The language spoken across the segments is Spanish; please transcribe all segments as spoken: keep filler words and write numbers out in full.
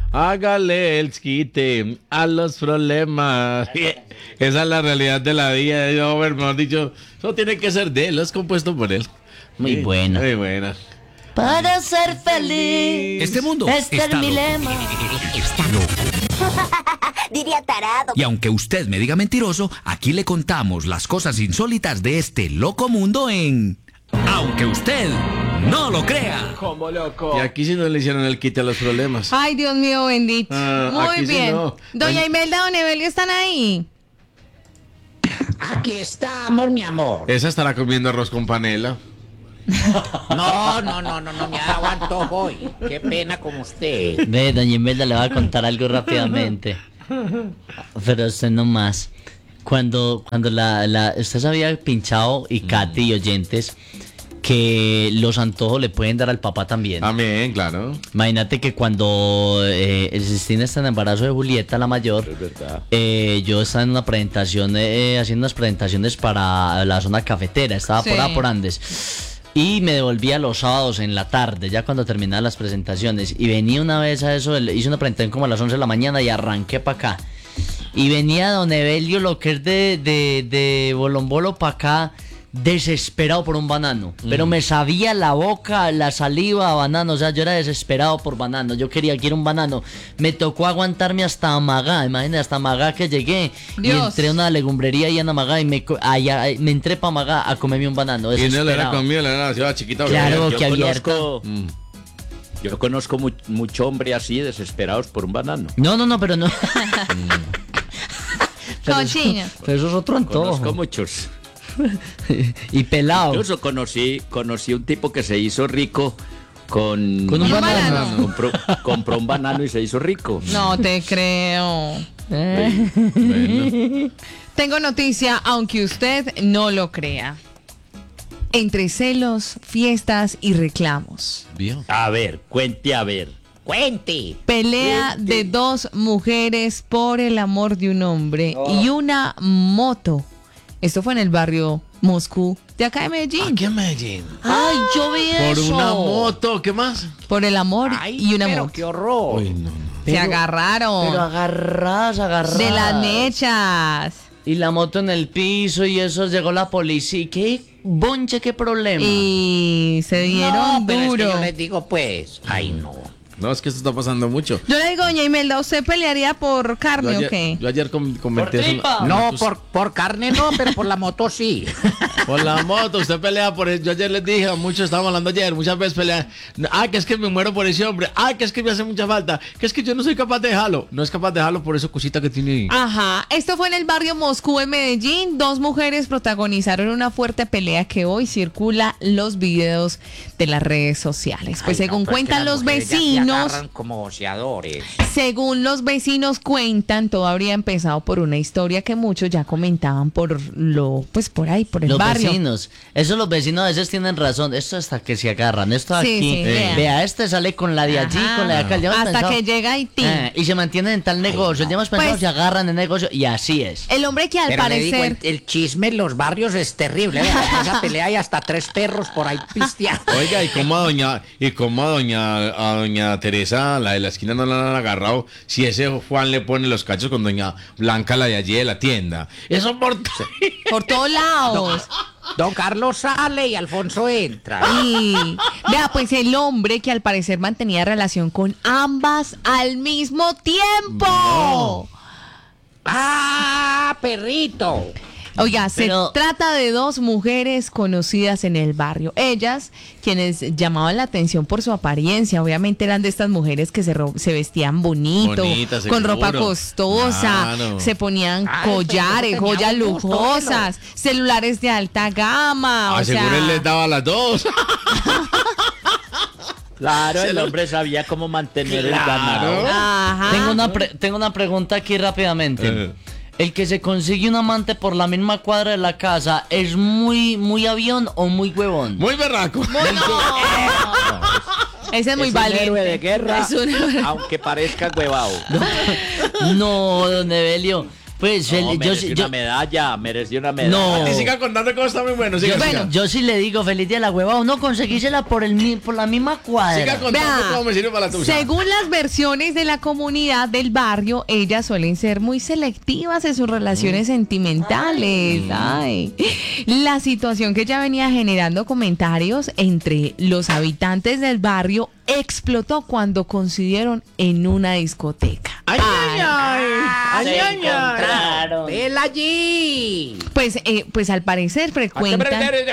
hágale el quite a los problemas. Esa es la realidad de la vida de Over, mejor dicho, eso tiene que ser de él, es compuesto por él. Muy sí, buena. Muy buena. Para ser feliz. Este mundo este está es mi loco. lema. Está loco. Diría tarado. Y aunque usted me diga mentiroso, aquí le contamos las cosas insólitas de este loco mundo en Aunque usted no lo crea. Como loco. Y aquí sí no le hicieron el quite a los problemas. Ay, Dios mío, bendito. Ah, Muy aquí sí bien. no. Doña Ay. Imelda, don Evelio, ¿están ahí? Aquí estamos, mi amor. Esa estará comiendo arroz con panela. No, no, no, no, no me ha dado antojo hoy. Qué pena con usted. Ve, doña Imelda le va a contar algo rápidamente. Pero usted no más. Cuando, cuando la, la, usted se había pinchado, y Katy y oyentes, que los antojos le pueden dar al papá también. Amén, claro. Imagínate que cuando eh, Cristina está en embarazo de Julieta, la mayor, Es verdad. eh, yo estaba en una presentación, eh, haciendo unas presentaciones para la zona cafetera, estaba Sí. por ahí por Andes. Y me devolvía los sábados en la tarde, ya cuando terminaban las presentaciones. Y venía una vez a eso, hice una presentación como a las once de la mañana y arranqué para acá. Y venía don Evelio, lo que es de, de, de Bolombolo para acá, desesperado por un banano. Pero me sabía la boca, la saliva a banano. O sea, yo era desesperado por banano. Yo quería, quiero un banano. Me tocó aguantarme hasta Amagá. Imagínate, hasta Amagá que llegué. Y Dios. entré a una legumbre ahí en Amagá y me, co- allá, me entré para Amagá a comerme un banano. Y no le era Desesperado. conmigo, le era la ciudad chiquita. Claro, Yo que abierta. conozco, Mm. yo conozco mu- mucho hombre así desesperados por un banano. No, no, no, pero no. pero, eso, Cochino. pero eso es otro Conozco antojo. muchos. Y pelado. Incluso conocí, conocí un tipo que se hizo rico con... Con un Un banano. banano. Compró, compró un banano y se hizo rico. No te creo. Eh. Bueno. Tengo noticia, aunque usted no lo crea. Entre celos, fiestas y reclamos. ¿Vio? A ver, cuente a ver. Cuente. Pelea de dos mujeres por el amor de un hombre y una moto. Esto fue en el barrio Moscú de acá de Medellín. Aquí en Medellín. Ay, yo vi Por eso. una moto, ¿qué más? Por el amor Ay, y una pero moto. qué horror. Uy, no, no. Se Pero- agarraron. Pero agarradas, agarradas. De las mechas. Y la moto en el piso y eso, llegó la policía. ¿Qué bonche, qué problema? Y se dieron No, pero es que duro. yo les digo, pues, ay, no. No, es que esto está pasando mucho. Yo le digo, doña Imelda, ¿usted pelearía por Yo carne o ayer, qué? yo ayer com- comenté Por eso. tripa. No, por, por carne no, pero por la moto sí. Por la moto, usted pelea por eso. Yo ayer les dije, muchos estábamos hablando ayer, muchas veces pelean. Ah, que es que me muero por ese hombre. Ah, que es que me hace mucha falta. Que es que yo no soy capaz de dejarlo. No es capaz de dejarlo por esa cosita que tiene ahí. Ajá, esto fue en el barrio Moscú en Medellín. Dos mujeres protagonizaron una fuerte pelea que hoy circula los videos de las redes sociales. Pues Ay, según no, pero es que cuentan las los mujeres ya se vecinos, agarran como boxeadores. según los vecinos cuentan, todo habría empezado por una historia que muchos ya comentaban por lo, pues por ahí, por el Los barrio. vecinos, eso los vecinos a veces tienen razón. Esto hasta que se agarran. Esto Sí, aquí, sí, vea. vea, este sale con la de allí, Ajá. con la de acá. Ya hemos Hasta pensado- que llega Haití. Eh, y se mantienen en tal negocio. Ya hemos pensado, Pues- se agarran en negocio y así es. El hombre que al Pero le digo, parecer... el, el chisme en los barrios es terrible. Vea, en esa pelea hay hasta tres perros por ahí pisteando. Oiga, y cómo a doña, y cómo a doña, a doña Teresa, la de la esquina, no la han agarrado, si ese Juan le pone los cachos con doña Blanca, la de allí de la tienda. Eso por Por todos lados. Don Carlos sale y Alfonso entra. Y vea, pues el hombre que al parecer mantenía relación con ambas al mismo tiempo. ¡Ah, perrito! Oiga, se Pero- trata de dos mujeres conocidas en el barrio. Ellas, quienes llamaban la atención por su apariencia, obviamente eran de estas mujeres que se, ro- se vestían bonito, Bonitas, con seguro. ropa costosa, Claro. se ponían Ay, collares, pero tenía joyas un gusto, lujosas, celulares de alta gama. Ah, o seguro sea, él les daba las dos. Claro, Se el lo- hombre sabía cómo mantener el Claro. ganado. Ajá. Tengo una, pre- tengo una pregunta aquí rápidamente. Eh. ¿El que se consigue un amante por la misma cuadra de la casa es muy, muy avión o muy huevón? Muy berraco. Ese es muy es valiente. un héroe de guerra, Es un héroe. aunque parezca huevado. No, don Evelio. Pues No, el- yo, mereció sí- una yo, medalla, mereció una medalla. No. A ti siga contando cómo está muy bueno. Siga, yo, siga. yo sí le digo, feliz día de la hueva, uno conseguírsela por el mi- por la misma cuadra. Siga contando Vea, cómo me sirve para la tuya. según las versiones de la comunidad del barrio, ellas suelen ser muy selectivas en sus relaciones sentimentales. Ay. La situación que ya venía generando comentarios entre los habitantes del barrio explotó cuando coincidieron en una discoteca. Ay, ay, ay. Ay, Se ay, ay. encontraron. ¡Vela allí! Pues, eh, pues al parecer frecuentan.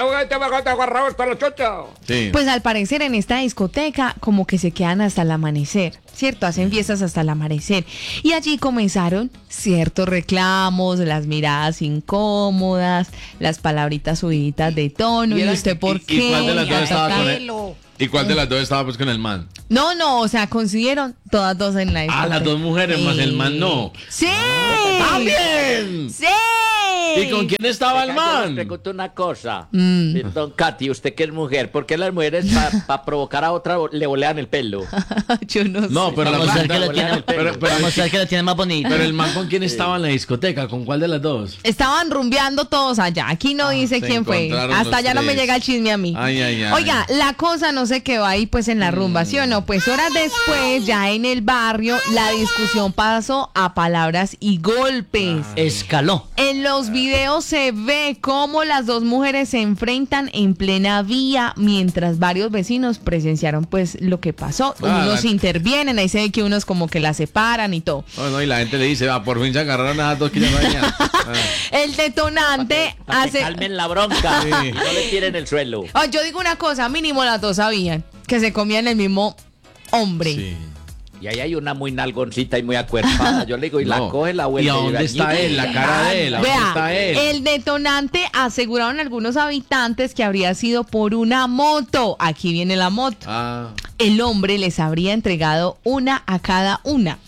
Sí. Pues al parecer en esta discoteca como que se quedan hasta el amanecer, ¿cierto? Hacen fiestas hasta el amanecer. Y allí comenzaron ciertos reclamos, las miradas incómodas, las palabritas subiditas de tono. ¿Y era- usted por y- qué? y cuál de las Y dos ta, estaba ta, con ta. él? ¿Y cuál de las dos estaba pues con el man? No, no, o sea, consiguieron todas dos en la discoteca. Ah, las dos mujeres más el man no. ¡Sí! ¡También! ¡Sí! ¿Y con quién estaba el Venga, yo les man? pregunto una cosa. Mm. Don Katy, usted que es mujer, ¿por qué las mujeres para provocar a otra le bolean el pelo? Yo no, No, sé. pero la Vamos a ver que pregunta- lo tiene, el pelo. pero- pero- vamos a ver que lo tiene más bonito. Pero el man con quién estaba en la discoteca, ¿con cuál de las dos? Estaban rumbeando todos allá. Aquí no dice Ah, se quién fue. encontraron Hasta los allá no me tres. llega el chisme a mí. Ay, ay, ay. Oiga, la cosa no se quedó ahí pues en la rumba, ¿sí o no? Pues horas después, ya en el barrio, la discusión pasó a palabras y golpes. Escaló. En los videos se ve cómo las dos mujeres se enfrentan en plena vía mientras varios vecinos presenciaron pues lo que pasó. Ah, Unos la- intervienen, ahí se ve que unos como que la separan y todo. No, no, y la gente le dice, va, por fin se agarraron a las dos que ya no había. Ah. El detonante Para que hace... calmen la bronca Sí. y no le tiren el suelo. Oh, yo digo una cosa, mínimo las dos sabían que se comían el mismo hombre. Sí. Y ahí hay una muy nalgoncita y muy acuerpada. Yo le digo, y la No. coge la vuelta. ¿Y a dónde está él? La cara de él. ¿A dónde Vea, está él? el detonante aseguraron algunos habitantes que habría sido por una moto. Aquí viene la moto. Ah. El hombre les habría entregado una a cada una.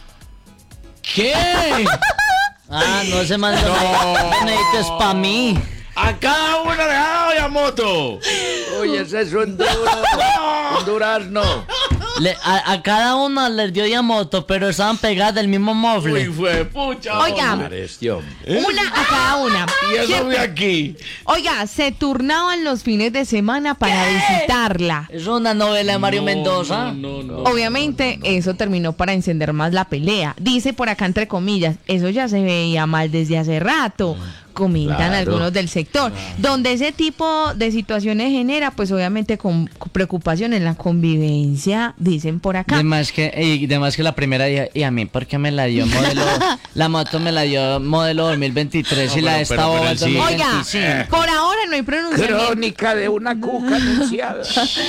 ¿Qué? Ah, no se mandó. No. Es para mí. A cada una de ¡ay, a moto! Uy, ese es un duro. Un durazno. Le- a, a cada una les dio ya moto, pero estaban pegadas del mismo Uy, mofle. fue pucha. Oiga. Pareció. Una a cada una. Y eso Siempre- de aquí. Oiga, se turnaban los fines de semana para visitarla. Es una novela de Mario No, Mendoza. No, no, no. Obviamente eso terminó para encender más la pelea. Dice por acá entre comillas, eso ya se veía mal desde hace rato. Comentan Claro. algunos del sector. Donde ese tipo de situaciones genera, pues obviamente con, con preocupación en la convivencia, dicen por acá. Además que, y además que la primera día, y a mí, ¿por qué me la dio modelo? La moto me la dio modelo dos mil veintitrés y No, la pero- de esta pero- pero boba él sí. dos mil Oiga, veinticinco. por ahora no hay pronunciamiento. Crónica de una cuca anunciada.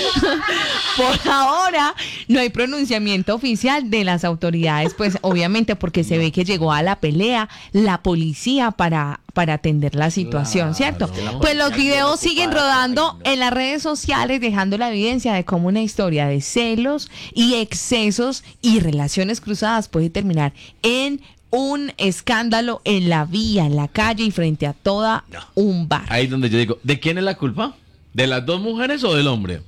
Por ahora no hay pronunciamiento oficial de las autoridades, pues obviamente porque se ve que llegó a la pelea la policía para, para atender la situación, ¿cierto? Pues los videos siguen rodando en las redes sociales dejando la evidencia de cómo una historia de celos y excesos y relaciones cruzadas puede terminar en un escándalo en la vía, en la calle y frente a toda un bar. Ahí es donde yo digo, ¿de quién es la culpa? ¿De las dos mujeres o del hombre?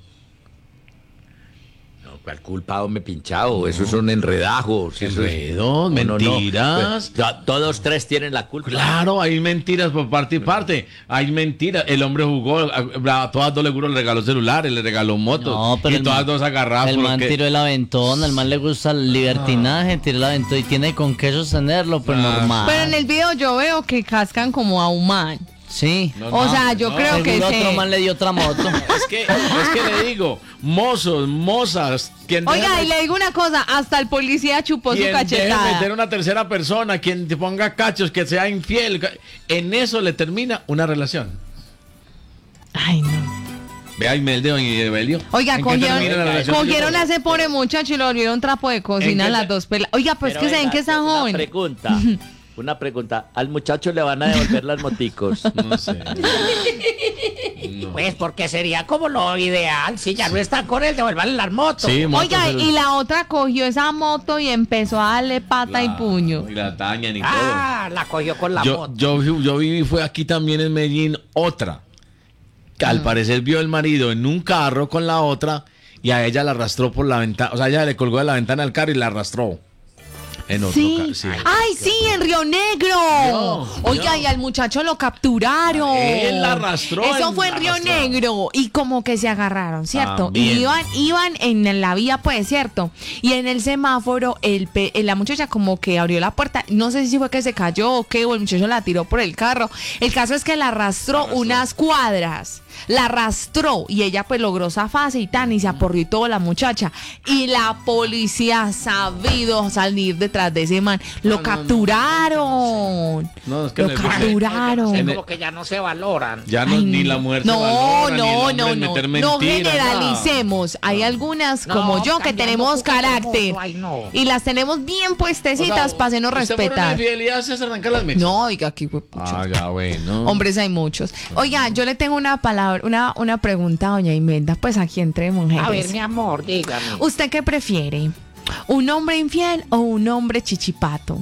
No, ¿cuál culpa, hombre pinchado? Esos son enredajos. eso es- Enredos, No, no, no. mentiras. Pues, ya, todos tres tienen la culpa. Claro, hay mentiras por parte y parte. Hay mentiras. El hombre jugó, a, a todas dos le le regaló celulares, le regaló motos. No, pero y el todas man- dos agarradas. El por man lo que- tiró el aventón, al man le gusta el libertinaje, tiró el aventón y tiene con qué sostenerlo, pues Ah. normal. Pero en el video yo veo que cascan como a un man. Sí. No, O no, sea, yo no. creo que Seguro se- otro man le dio otra moto. Es que, es que le digo, mozos, mozas, quien Oiga, deja- y le digo una cosa, hasta el policía chupó su quien deje cachetada. meter una tercera persona, quien te ponga cachos, que sea infiel, ca- en eso le termina una relación. Ay, no. Vea Imelda y Evelio. Oiga, ¿En qué cogieron, termina la relación? cogieron a ese pobre muchacho y lo volvieron trapo de cocina ¿En qué las se- dos pelas. Oiga, pues Pero que se ven venga, que están una jóvenes. pregunta. Una pregunta. ¿Al muchacho le van a devolver las moticos? No sé. Pues porque sería como lo ideal. Si ya no están con él, devuelvan las motos. Sí, motos, Oiga, el- y la otra cogió esa moto y empezó a darle pata y puño. Y la dañan y Ah, la cogió con la todo. Yo, moto. yo, vi- yo vi, fue aquí también en Medellín, otra. Que al parecer vio el marido en un carro con la otra y a ella la arrastró por la ventana. O sea, ella le colgó de la ventana del carro y la arrastró. En otro Sí. ca- sí. Ay, sí, en Río Negro. No, Oiga, no. y al muchacho lo capturaron. Él la arrastró, Eso él fue la en Río arrastró. Negro. Y como que se agarraron, ¿cierto? Y También. iban, iban en la vía, pues, ¿cierto? Y en el semáforo, el pe- la muchacha como que abrió la puerta. No sé si fue que se cayó o qué, o el muchacho la tiró por el carro. El caso es que la arrastró, unas cuadras. La arrastró y ella pues logró zafarse y tan y se aporrió y todo la muchacha. Y la policía ha sabido salir detrás de ese man. Lo No, no, capturaron. No, es que Lo en el- capturaron. en el- Como que ya no se valoran. Ya no, Ay, ni la muerte no, valora, no, ni el hombre no, en no, meter no mentiras, generalicemos. Hay algunas No, como yo que cambiando tenemos poco a carácter poco, ay, no. y las tenemos bien nada. puestecitas O sea, para hacernos usted por una respetar. infidelidad se hace arrancar las mechas. No, oiga, aquí fue pucha. Haga, bueno. Hombres hay muchos. Oiga, yo le tengo una palabra, una, una pregunta a doña Imelda, pues aquí entre mujeres. A ver, mi amor, dígame. ¿Usted qué prefiere? ¿Un hombre infiel o un hombre chichipato?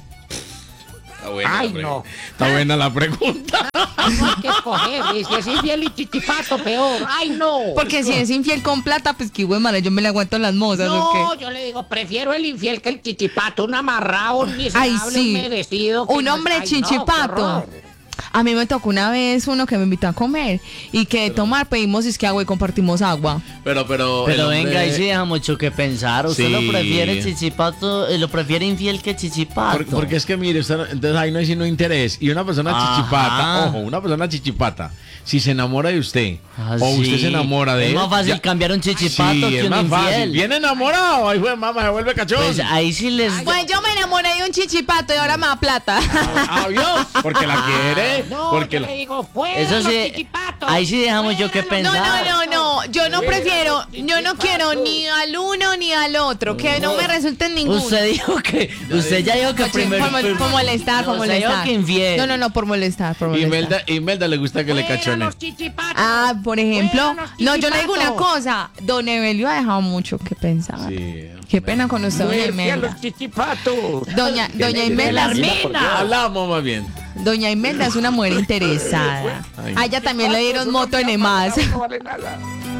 Está buena Ay, la pre- no. Está buena la pregunta. No hay que escoger. Y si es infiel y chichipato, peor. Ay, no. Porque si es infiel con plata, pues qué güey, madre, yo me le aguanto las mozas, ¿o No, qué? yo le digo, prefiero el infiel que el chichipato, un amarrado, un miserable, Ay, sí. un merecido. que Un no- hombre ay, no, qué chichipato. horror. A mí me tocó una vez uno que me invitó a comer y que de tomar pedimos es que agua y compartimos agua. Pero, pero. Pero el hombre- venga, ahí sí deja mucho que pensar. Usted Sí. lo prefiere chichipato, eh, lo prefiere infiel que chichipato. Por- porque es que mire, usted, entonces ahí no hay sino interés. Y una persona Ajá. chichipata, ojo, una persona chichipata, si se enamora de usted, Ah, o usted sí. se enamora de Es él. más fácil ya- cambiar un chichipato Sí, que es un más fácil. infiel. Bien enamorado, ahí fue mamá, se vuelve cachón. Pues ahí sí les. Pues yo me enamoré de un chichipato y ahora me da plata. Ah, ¿vio? Porque la quiere, No, porque yo la- le digo, fuera Eso los sí, chichipatos. ahí sí dejamos yo que fuera No, los- pensar. no, no, no. Yo no prefiero, yo no quiero ni al uno ni al otro. Que no me resulten ninguno. Usted dijo que. Usted ya dijo que Oye, primero. por, mol- por molestar, por No, usted dijo molestar. que infiel. No, no, no, por molestar, por molestar. Imelda, Imelda le gusta que le Fuera cachonen. los chichipatos. Ah, por ejemplo, Fuera los no, yo le digo una chichipatos. cosa. Don Evelio ha dejado mucho que pensar. Sí. Qué pena con usted, doña Muerte a Imelda. los chichipatos. Doña, doña Imelda, Hablamos más bien. doña Imelda es una mujer interesada. Ay. A ella también le dieron moto en EMAS. No vale nada.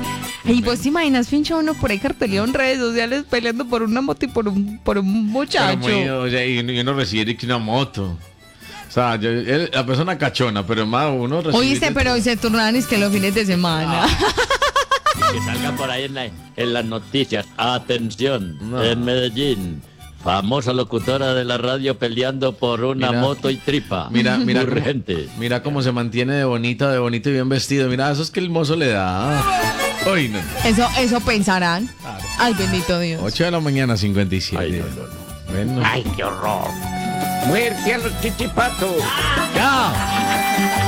Y vos te imaginas, pinche uno por ahí carteleado en redes sociales peleando por una moto y por un, por un Pero muchacho. muy, o sea, y uno- y uno recibe que una moto. O sea, yo- él- la persona cachona, pero más uno recibe. Oíste, pero hoy se turnan es que los fines de semana. Y que salga por ahí en, la- en las noticias. Atención, No. en Medellín, famosa locutora de la radio peleando por una Mira. moto y tripa. Mira, mira, cómo- Urgente. mira cómo se mantiene de bonita, de bonito y bien vestido. Mira, eso es que el mozo le da. Hoy no. Eso, eso pensarán. Claro. Ay, bendito Dios. ocho de la mañana, cincuenta y siete. Ay, no, no, no. Bueno. Ay, qué horror. Muerte a los chichipatos. ¡Ya!